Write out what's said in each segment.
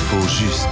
L'info juste.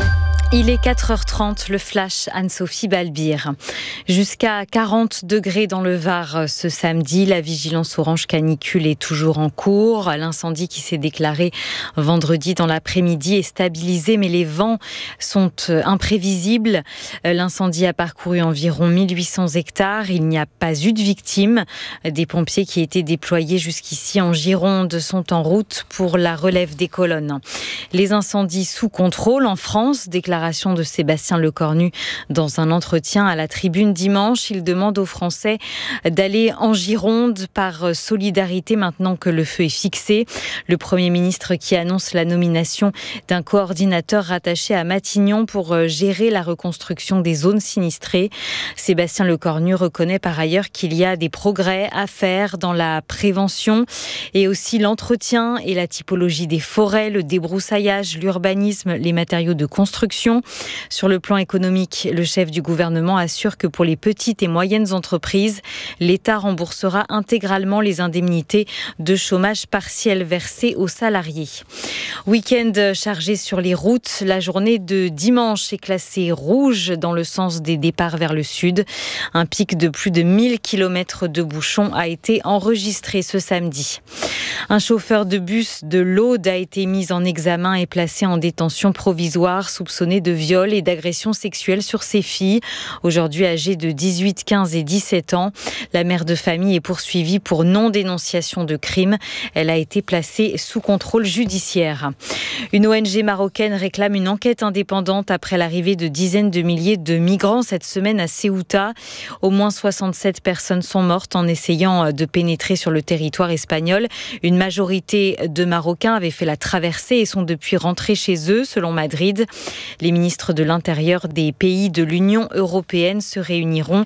Il est 4h30, le flash Anne-Sophie Balbir. Jusqu'à 40 degrés dans le Var ce samedi. La vigilance orange canicule est toujours en cours. L'incendie qui s'est déclaré vendredi dans l'après-midi est stabilisé, mais les vents sont imprévisibles. L'incendie a parcouru environ 1800 hectares. Il n'y a pas eu de victimes. Des pompiers qui étaient déployés jusqu'ici en Gironde sont en route pour la relève des colonnes. Les incendies sous contrôle en France, déclaration de Sébastien Lecornu dans un entretien à la Tribune dimanche. Il demande aux Français d'aller en Gironde par solidarité maintenant que le feu est fixé. Le Premier ministre qui annonce la nomination d'un coordinateur rattaché à Matignon pour gérer la reconstruction des zones sinistrées. Sébastien Lecornu reconnaît par ailleurs qu'il y a des progrès à faire dans la prévention et aussi l'entretien et la typologie des forêts, le débroussaillage, l'urbanisme, les matériaux de construction. Sur le plan économique, le chef du gouvernement assure que pour les petites et moyennes entreprises, l'État remboursera intégralement les indemnités de chômage partiel versées aux salariés. Week-end chargé sur les routes. La journée de dimanche est classée rouge dans le sens des départs vers le sud. Un pic de plus de 1000 km de bouchons a été enregistré ce samedi. Un chauffeur de bus de l'Aude a été mis en examen et placé en détention provisoire, soupçonné de viol et d'agression sexuelle sur ses filles, aujourd'hui âgées de 18, 15 et 17 ans. La mère de famille est poursuivie pour non-dénonciation de crime. Elle a été placée sous contrôle judiciaire. Une ONG marocaine réclame une enquête indépendante après l'arrivée de dizaines de milliers de migrants cette semaine à Ceuta. Au moins 67 personnes sont mortes en essayant de pénétrer sur le territoire espagnol. Une majorité de Marocains avaient fait la traversée et sont depuis rentrés chez eux, selon Madrid. Les ministres de l'Intérieur des pays de l'Union européenne se réuniront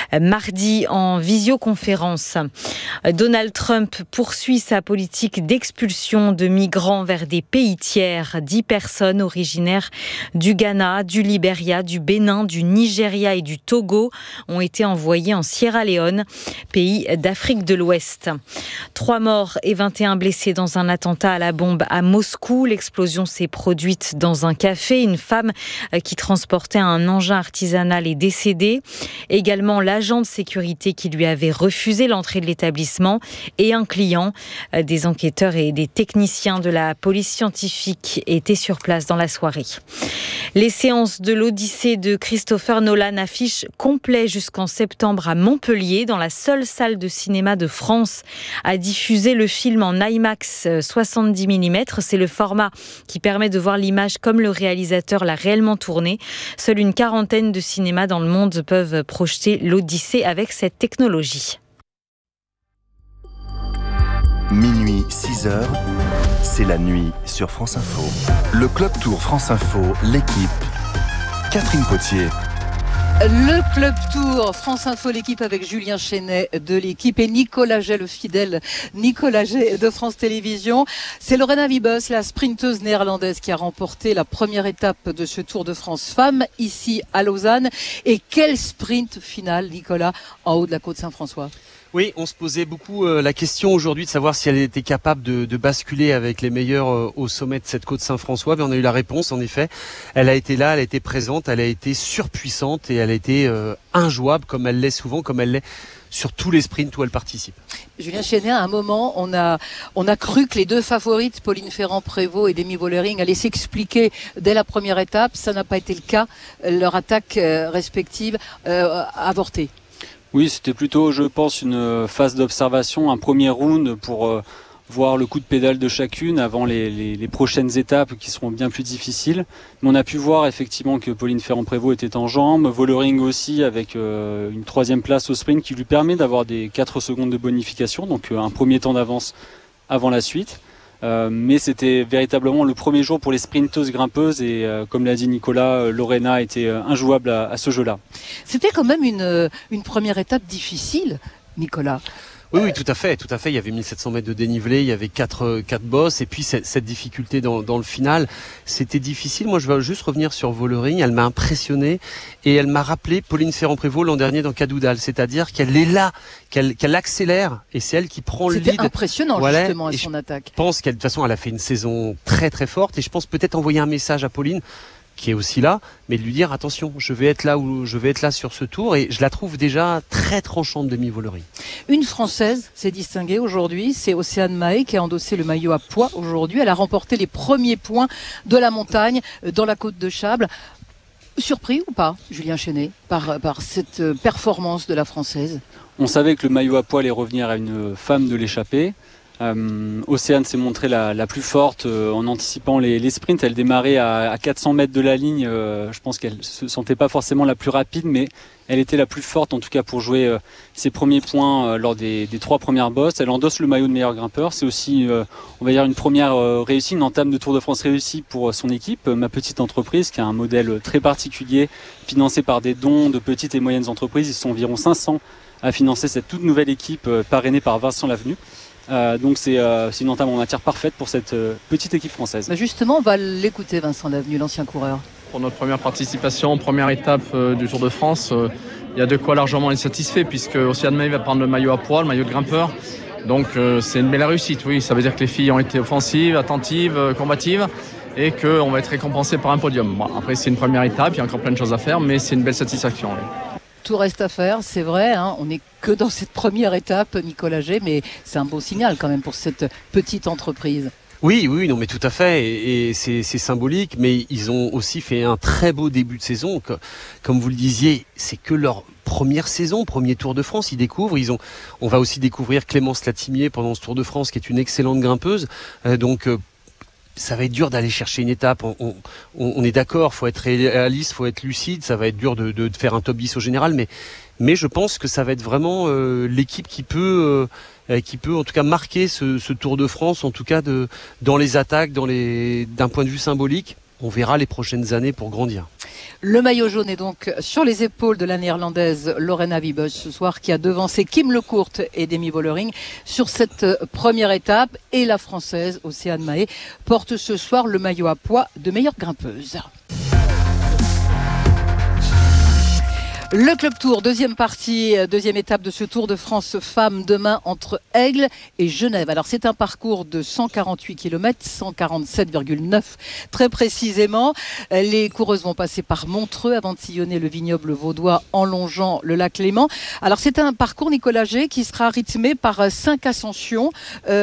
mardi en visioconférence. Donald Trump poursuit sa politique d'expulsion de migrants vers des pays tiers. 10 personnes originaires du Ghana, du Libéria, du Bénin, du Nigeria et du Togo ont été envoyées en Sierra Leone, pays d'Afrique de l'Ouest. 3 morts et 21 blessés dans un attentat à la bombe à Moscou. L'explosion s'est produite dans un café. Une femme qui transportait un engin artisanal est décédée. Également l'agent de sécurité qui lui avait refusé l'entrée de l'établissement et un client. Des enquêteurs et des techniciens de la police scientifique étaient sur place dans la soirée. Les séances de l'Odyssée de Christopher Nolan affichent complet jusqu'en septembre à Montpellier, dans la seule salle de cinéma de France à diffuser le film en IMAX 70 mm. C'est le format qui permet de voir l'image comme le réalisateur l'a réellement tournée. Seule une quarantaine de cinémas dans le monde peuvent projeter l'Odyssée avec cette technologie. Minuit, 6h, c'est la nuit sur France Info. Le Club Tour France Info, l'équipe. Catherine Potier. Le Club Tour France Info, l'équipe avec Julien Chenet de l'équipe et Nicolas Jay, le fidèle Nicolas Jay de France Télévisions. C'est Lorena Wiebes, la sprinteuse néerlandaise qui a remporté la première étape de ce Tour de France femmes ici à Lausanne. Et quel sprint final, Nicolas, en haut de la côte Saint-François. Oui, on se posait beaucoup la question aujourd'hui de savoir si elle était capable de basculer avec les meilleurs au sommet de cette côte Saint-François. Mais on a eu la réponse, en effet. Elle a été là, elle a été présente, elle a été surpuissante et elle a été injouable comme elle l'est souvent, comme elle l'est sur tous les sprints où elle participe. Julien Chenet, à un moment, on a cru que les deux favorites, Pauline Ferrand-Prévot et Demi Vollering, allaient s'expliquer dès la première étape. Ça n'a pas été le cas. Leur attaque respective avortée. Oui, c'était plutôt, je pense, une phase d'observation, un premier round pour voir le coup de pédale de chacune avant les prochaines étapes qui seront bien plus difficiles. Mais on a pu voir effectivement que Pauline Ferrand-Prévot était en jambes, Vollering aussi avec une 3e place au sprint qui lui permet d'avoir des 4 secondes de bonification, donc un premier temps d'avance avant la suite. Mais c'était véritablement le premier jour pour les sprinteuses grimpeuses et comme l'a dit Nicolas, Lorena était injouable à ce jeu-là. C'était quand même une première étape difficile, Nicolas. Oui, tout à fait. Il y avait 1700 mètres de dénivelé, il y avait quatre bosses, et puis cette difficulté dans le final, c'était difficile. Moi, je veux juste revenir sur Vollering. Elle m'a impressionné et elle m'a rappelé Pauline Ferrand-Prévot l'an dernier dans Cadoudal, c'est-à-dire qu'elle est là, qu'elle accélère, et c'est elle qui prend le lead. C'était impressionnant, voilà, justement, à son attaque. Je pense qu'elle, de toute façon, elle a fait une saison très très forte, et je pense peut-être envoyer un message à Pauline, qui est aussi là, mais de lui dire attention, je vais être là sur ce tour, et je la trouve déjà très tranchante demi-Vollering. Une Française s'est distinguée aujourd'hui, c'est Océane Mahé qui a endossé le maillot à pois aujourd'hui. Elle a remporté les premiers points de la montagne dans la Côte de Châble. Surpris ou pas, Julien Chenet, par cette performance de la Française? On savait que le maillot à pois allait revenir à une femme de l'échappée. Océane s'est montrée la plus forte en anticipant les sprints. Elle démarrait à 400 mètres de la ligne. Je pense qu'elle ne se sentait pas forcément la plus rapide, mais elle était la plus forte en tout cas pour jouer ses premiers points lors des 3 premières bosses. Elle endosse le maillot de meilleur grimpeur. C'est aussi, on va dire, une première réussite, une entame de Tour de France réussie pour son équipe. Ma petite entreprise, qui a un modèle très particulier, financé par des dons de petites et moyennes entreprises. Ils sont environ 500 à financer cette toute nouvelle équipe parrainée par Vincent Lavenu. Donc c'est une entame en matière parfaite pour cette petite équipe française. Bah justement, on va l'écouter, Vincent Lavenu, l'ancien coureur. Pour notre première participation, première étape du Tour de France, il y a de quoi largement être satisfait, puisque Océane Mahé va prendre le maillot à pois, le maillot de grimpeur. Donc c'est une belle réussite, oui. Ça veut dire que les filles ont été offensives, attentives, combatives, et qu'on va être récompensé par un podium. Bon, après c'est une première étape, il y a encore plein de choses à faire, mais c'est une belle satisfaction. Oui. Tout reste à faire, c'est vrai, hein, on n'est que dans cette première étape, Nicolas Gey, mais c'est un beau signal quand même pour cette petite entreprise. Oui, non, mais tout à fait, et c'est symbolique, mais ils ont aussi fait un très beau début de saison. Comme vous le disiez, c'est que leur première saison, premier Tour de France, ils découvrent. On va aussi découvrir Clémence Latimier pendant ce Tour de France, qui est une excellente grimpeuse. Ça va être dur d'aller chercher une étape, on est d'accord, faut être réaliste, faut être lucide, ça va être dur de faire un top 10 au général, mais je pense que ça va être vraiment l'équipe qui peut en tout cas marquer ce Tour de France, en tout cas dans les attaques, d'un point de vue symbolique. On verra les prochaines années pour grandir. Le maillot jaune est donc sur les épaules de la néerlandaise Lorena Wiebes ce soir, qui a devancé Kim Lecourt et Demi Vollering sur cette première étape. Et la française Océane Mahé porte ce soir le maillot à pois de meilleure grimpeuse. Le Club Tour, deuxième partie, deuxième étape de ce Tour de France femmes demain entre Aigle et Genève. Alors c'est un parcours de 148 km, 147,9 très précisément. Les coureuses vont passer par Montreux avant de sillonner le vignoble vaudois en longeant le lac Léman. Alors c'est un parcours, Nicolas Gey, qui sera rythmé par 5 ascensions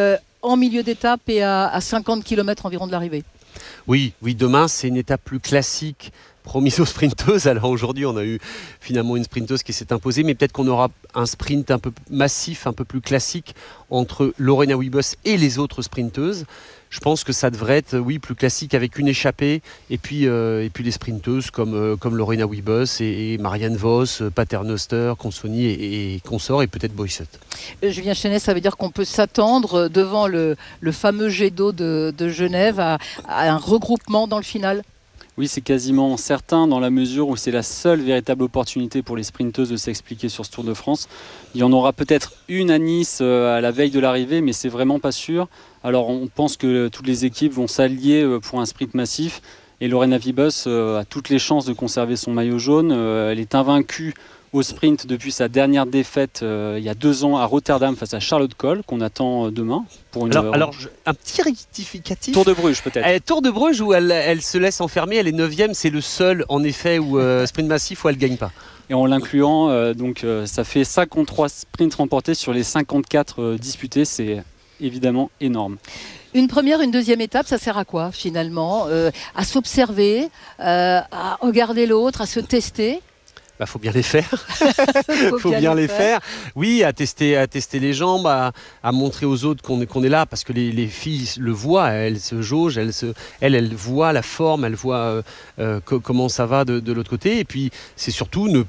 en milieu d'étape et à 50 km environ de l'arrivée. Oui, demain c'est une étape plus classique promise aux sprinteuses. Alors aujourd'hui on a eu finalement une sprinteuse qui s'est imposée, mais peut-être qu'on aura un sprint un peu massif, un peu plus classique entre Lorena Wiebes et les autres sprinteuses. Je pense que ça devrait être plus classique avec une échappée et puis les sprinteuses comme Lorena Wiebes et Marianne Vos, Paternoster, Consoni et consorts, et peut-être Boyset. Julien Chenet, ça veut dire qu'on peut s'attendre devant le fameux jet d'eau de Genève à un regroupement dans le final? Oui, c'est quasiment certain dans la mesure où c'est la seule véritable opportunité pour les sprinteuses de s'expliquer sur ce Tour de France. Il y en aura peut-être une à Nice à la veille de l'arrivée, mais c'est vraiment pas sûr. Alors on pense que toutes les équipes vont s'allier pour un sprint massif, et Lorena Wiebes a toutes les chances de conserver son maillot jaune. Elle est invaincue au sprint depuis sa dernière défaite il y a 2 ans à Rotterdam face à Charlotte Kohl, qu'on attend demain. Alors, un petit rectificatif. Tour de Bruges peut-être. Tour de Bruges où elle se laisse enfermer, elle est 9e, c'est le seul en effet où sprint massif où elle ne gagne pas. Et en l'incluant, ça fait 53 sprints remportés sur les 54 disputés, c'est évidemment énorme. Une première, une deuxième étape, ça sert à quoi finalement? À s'observer, à regarder l'autre, à se tester? Faut bien les faire. Faut bien les faire. Oui, à tester les jambes, à montrer aux autres qu'on est là, parce que les filles le voient, elles se jaugent, elles voient la forme, elles voient comment ça va de l'autre côté. Et puis c'est surtout ne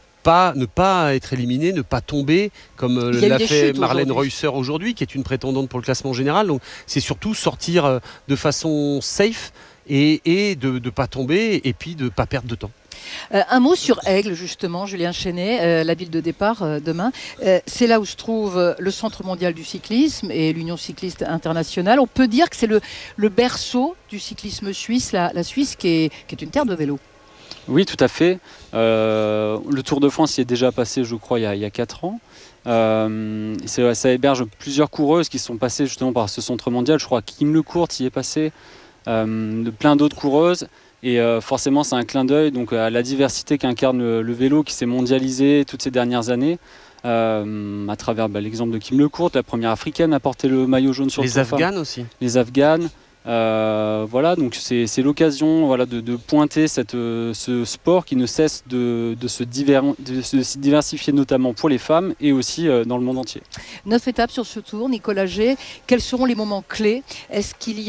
pas être éliminé, ne pas tomber comme l'a fait Marlène Reusser aujourd'hui, qui est une prétendante pour le classement général. Donc c'est surtout sortir de façon safe et de ne pas tomber, et puis de ne pas perdre de temps. Un mot sur Aigle, justement, Julien Chenet, la ville de départ demain. C'est là où se trouve le Centre mondial du cyclisme et l'Union cycliste internationale. On peut dire que c'est le berceau du cyclisme suisse, la Suisse qui est une terre de vélo. Oui, tout à fait. Le Tour de France y est déjà passé, je crois, il y a 4 ans. Ça héberge plusieurs coureuses qui sont passées justement par ce centre mondial. Je crois que Kim Lecourt y est passé, plein d'autres coureuses. Et forcément, c'est un clin d'œil donc, à la diversité qu'incarne le vélo qui s'est mondialisé toutes ces dernières années. À travers l'exemple de Kim Lecourt, la première africaine à porter le maillot jaune sur le sofa. Les Afghanes aussi. Les Afghanes. Voilà, donc c'est l'occasion de pointer ce sport qui ne cesse de se diversifier, notamment pour les femmes et aussi dans le monde entier. 9 étapes sur ce tour, Nicolas Gey. Quels seront les moments clés ? Est-ce qu'il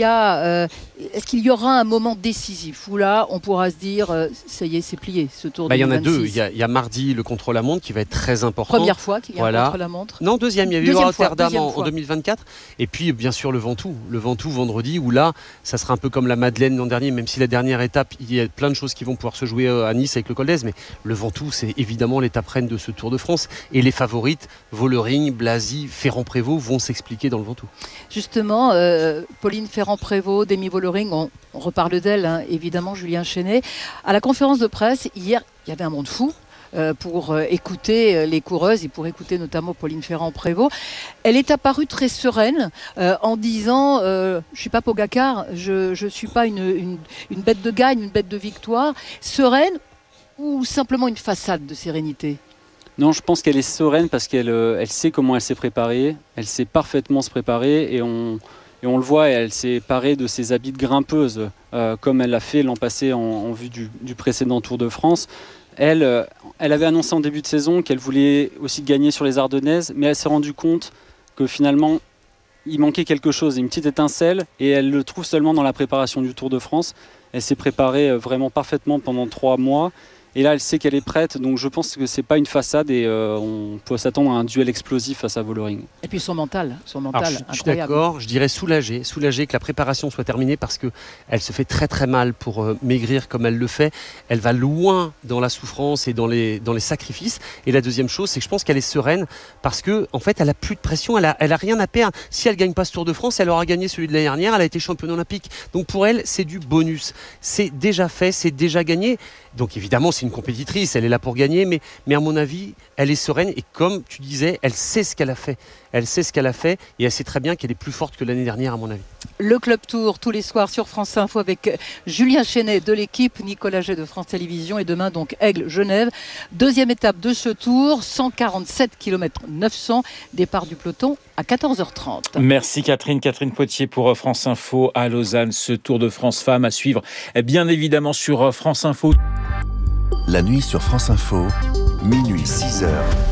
y aura un moment décisif où là, on pourra se dire, ça y est, c'est plié, ce tour 2026 Il y en a deux. Il y a mardi le contre-la-montre qui va être très important. Première fois qu'il y a un contre-la-montre. Non, deuxième. Il y avait eu Rotterdam en 2024. Et puis, bien sûr, le Ventoux. Le Ventoux vendredi, où là, ça sera un peu comme la Madeleine l'an dernier, même si la dernière étape, il y a plein de choses qui vont pouvoir se jouer à Nice avec le Col d'Èze, mais le Ventoux, c'est évidemment l'étape reine de ce Tour de France. Et les favorites, Vollering, Blasi, Ferrand-Prévot vont s'expliquer dans le Ventoux. Justement, Pauline Ferrand-Prévôt, Demi Vollering, on reparle d'elle, évidemment, Julien Chenet. À la conférence de presse, hier, il y avait un monde fou. Pour écouter les coureuses et pour écouter notamment Pauline Ferrand-Prévôt. Elle est apparue très sereine en disant je ne suis pas Pogacar, je ne suis pas une bête de gagne, une bête de victoire. Sereine ou simplement une façade de sérénité ? Non, je pense qu'elle est sereine parce qu'elle sait comment elle s'est préparée, elle sait parfaitement se préparer et on le voit, elle s'est parée de ses habits de grimpeuse comme elle l'a fait l'an passé en vue du précédent Tour de France. Elle avait annoncé en début de saison qu'elle voulait aussi gagner sur les Ardennaises, mais elle s'est rendue compte que finalement, il manquait quelque chose, une petite étincelle, et elle le trouve seulement dans la préparation du Tour de France. Elle s'est préparée vraiment parfaitement pendant 3 mois. Et là, elle sait qu'elle est prête, donc je pense que c'est pas une façade et on peut s'attendre à un duel explosif face à Vollering. Et puis son mental Alors, je suis d'accord, je dirais soulagé que la préparation soit terminée parce qu'elle se fait très très mal pour maigrir comme elle le fait. Elle va loin dans la souffrance et dans les sacrifices. Et la deuxième chose, c'est que je pense qu'elle est sereine parce que en fait, elle a plus de pression, elle a rien à perdre. Si elle gagne pas ce Tour de France, elle aura gagné celui de l'année dernière, elle a été championne olympique. Donc pour elle, c'est du bonus. C'est déjà fait, c'est déjà gagné. Donc évidemment, c'est une compétitrice, elle est là pour gagner, mais à mon avis, elle est sereine et comme tu disais, elle sait ce qu'elle a fait. Elle sait ce qu'elle a fait et elle sait très bien qu'elle est plus forte que l'année dernière, à mon avis. Le Club Tour, tous les soirs sur France Info avec Julien Chenet de l'équipe, Nicolas Gey de France Télévisions et demain donc Aigle-Genève. Deuxième étape de ce tour, 147 km 900, départ du peloton à 14h30. Merci Catherine Potier pour France Info à Lausanne. Ce Tour de France Femmes à suivre bien évidemment sur France Info. La nuit sur France Info, minuit 6h.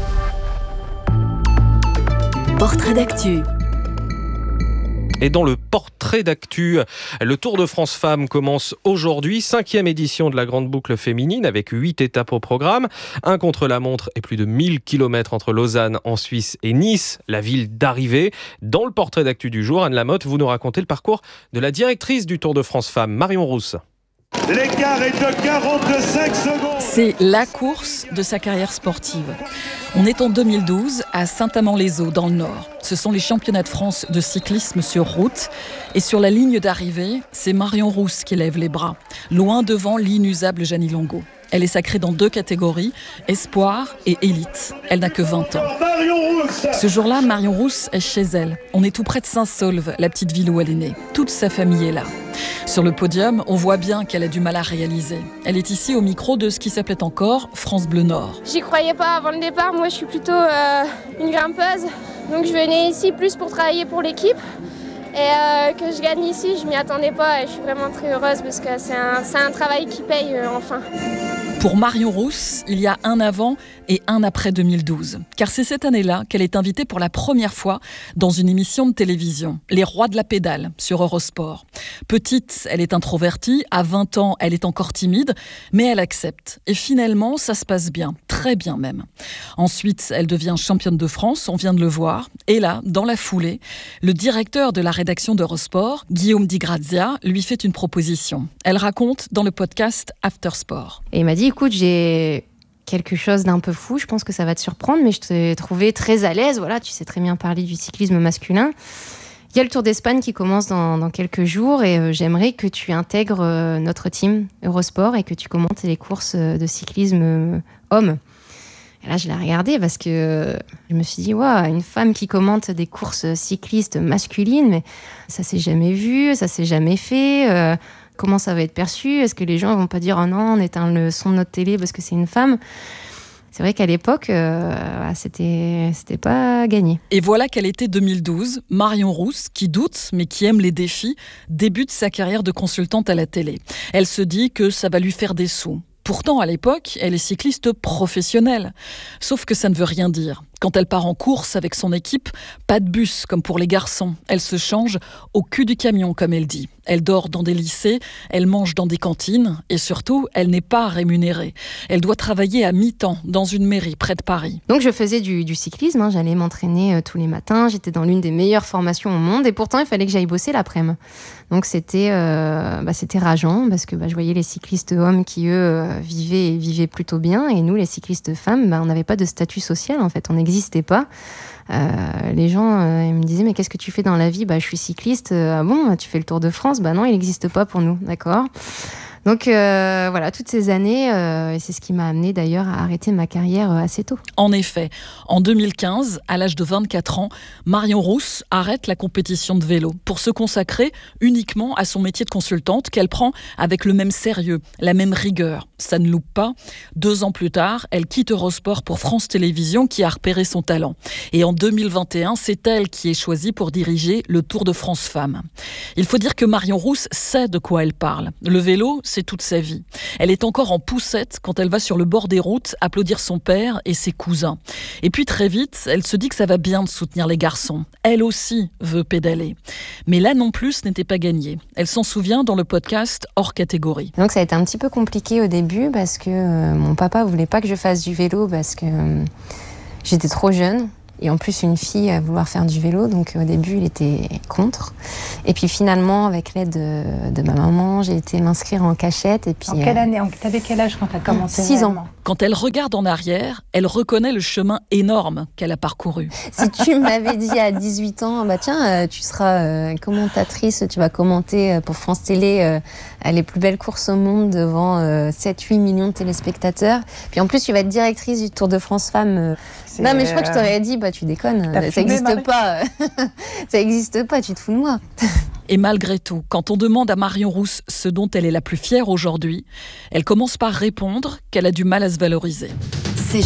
Portrait d'actu. Et dans le portrait d'actu, le Tour de France Femmes commence aujourd'hui, 5e édition de la grande boucle féminine avec 8 étapes au programme, un contre-la-montre et plus de 1000 km entre Lausanne en Suisse et Nice, la ville d'arrivée. Dans le portrait d'actu du jour, Anne Lamotte, vous nous racontez le parcours de la directrice du Tour de France Femmes, Marion Rousse. L'écart est de 45 secondes. C'est la course de sa carrière sportive. On est en 2012 à Saint-Amand-les-Eaux dans le Nord. Ce sont les championnats de France de cyclisme sur route. Et sur la ligne d'arrivée, c'est Marion Rousse qui lève les bras, loin devant l'inusable Jeannie Longo. Elle est sacrée dans 2 catégories, espoir et élite. Elle n'a que 20 ans. Ce jour-là, Marion Rousse est chez elle. On est tout près de Saint-Saulve, la petite ville où elle est née. Toute sa famille est là. Sur le podium, on voit bien qu'elle a du mal à réaliser. Elle est ici au micro de ce qui s'appelait encore France Bleu Nord. J'y croyais pas avant le départ. Moi, je suis plutôt une grimpeuse. Donc, je venais ici plus pour travailler pour l'équipe. Et que je gagne ici, je m'y attendais pas. Et je suis vraiment très heureuse parce que c'est un travail qui paye enfin. Pour Marion Rousse, il y a un avant et un après 2012. Car c'est cette année-là qu'elle est invitée pour la première fois dans une émission de télévision, Les Rois de la Pédale, sur Eurosport. Petite, elle est introvertie. À 20 ans, elle est encore timide, mais elle accepte. Et finalement, ça se passe bien, très bien même. Ensuite, elle devient championne de France, on vient de le voir. Et là, dans la foulée, le directeur de la rédaction rédaction d'Eurosport, Guillaume Di Grazia, lui fait une proposition. Elle raconte dans le podcast After Sport. Et il m'a dit, écoute, j'ai quelque chose d'un peu fou, je pense que ça va te surprendre, mais je t'ai trouvé très à l'aise. Voilà, tu sais très bien parler du cyclisme masculin. Il y a le Tour d'Espagne qui commence dans quelques jours et j'aimerais que tu intègres notre team Eurosport et que tu commentes les courses de cyclisme hommes. Et là, je l'ai regardé parce que je me suis dit, waouh, une femme qui commente des courses cyclistes masculines, mais ça s'est jamais vu, ça s'est jamais fait. Comment ça va être perçu ? Est-ce que les gens vont pas dire, oh non, on éteint le son de notre télé parce que c'est une femme ? C'est vrai qu'à l'époque, c'était pas gagné. Et voilà qu'à l'été 2012, Marion Rousse, qui doute mais qui aime les défis, débute sa carrière de consultante à la télé. Elle se dit que ça va lui faire des sous. Pourtant, à l'époque, elle est cycliste professionnelle. Sauf que ça ne veut rien dire. Quand elle part en course avec son équipe, pas de bus comme pour les garçons. Elle se change au cul du camion, comme elle dit. Elle dort dans des lycées, elle mange dans des cantines et surtout, elle n'est pas rémunérée. Elle doit travailler à mi-temps dans une mairie près de Paris. Donc je faisais du cyclisme, j'allais m'entraîner tous les matins. J'étais dans l'une des meilleures formations au monde et pourtant, il fallait que j'aille bosser l'après-midi. Donc c'était rageant parce que je voyais les cyclistes hommes qui, eux, vivaient plutôt bien et nous, les cyclistes femmes, on n'avait pas de statut social en fait, on n'existait pas. Les gens ils me disaient mais qu'est-ce que tu fais dans la vie ? Je suis cycliste. Ah bon, tu fais le Tour de France ? Non, il n'existe pas pour nous, d'accord ? Donc voilà, toutes ces années, et c'est ce qui m'a amené d'ailleurs à arrêter ma carrière assez tôt. En effet, en 2015, à l'âge de 24 ans, Marion Rousse arrête la compétition de vélo pour se consacrer uniquement à son métier de consultante qu'elle prend avec le même sérieux, la même rigueur. Ça ne loupe pas. 2 ans plus tard, elle quitte Eurosport pour France Télévisions qui a repéré son talent. Et en 2021, c'est elle qui est choisie pour diriger le Tour de France Femmes. Il faut dire que Marion Rousse sait de quoi elle parle. Le vélo, c'est toute sa vie. Elle est encore en poussette quand elle va sur le bord des routes applaudir son père et ses cousins. Et puis très vite, elle se dit que ça va bien de soutenir les garçons. Elle aussi veut pédaler. Mais là non plus, ce n'était pas gagné. Elle s'en souvient dans le podcast Hors catégorie. Donc ça a été un petit peu compliqué au début parce que mon papa voulait pas que je fasse du vélo parce que j'étais trop jeune. Et en plus, une fille à vouloir faire du vélo. Donc au début, il était contre. Et puis finalement, avec l'aide de ma maman, j'ai été m'inscrire en cachette. Et puis, en quelle année ? T'avais quel âge quand t'as commencé ? 6 ans. Quand elle regarde en arrière, elle reconnaît le chemin énorme qu'elle a parcouru. Si tu m'avais dit à 18 ans, tiens, tu seras commentatrice, tu vas commenter pour France Télé les plus belles courses au monde devant 7-8 millions de téléspectateurs. Puis en plus, tu vas être directrice du Tour de France Femmes. Non, mais je crois que je t'aurais dit, tu déconnes, ça n'existe pas. Ça n'existe pas, tu te fous de moi. Et malgré tout, quand on demande à Marion Rousse ce dont elle est la plus fière aujourd'hui, elle commence par répondre qu'elle a du mal à se valoriser.